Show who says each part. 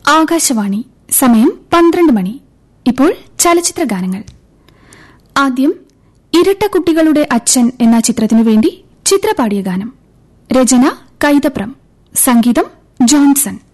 Speaker 1: ആകാശവാണി. സമയം 12 മണി. ഇപ്പോൾ ചലച്ചിത്ര ഗാനങ്ങൾ. ആദ്യം ഇരട്ട കുട്ടികളുടെ അച്ഛൻ എന്ന ചിത്രത്തിനു വേണ്ടി ചിത്രപാടിയ ഗാനം. രചന കൈതപ്രം, സംഗീതം ജോൺസൺ.